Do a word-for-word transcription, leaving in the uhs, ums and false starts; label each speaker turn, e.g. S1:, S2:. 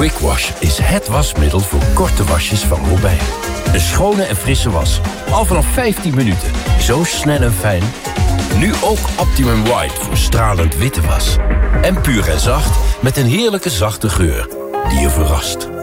S1: Quick Wash is het wasmiddel voor korte wasjes van Robijn. Een schone en frisse was. Al vanaf vijftien minuten. Zo snel en fijn. Nu ook Optimum White voor stralend witte was. En puur en zacht met een heerlijke zachte geur die je verrast.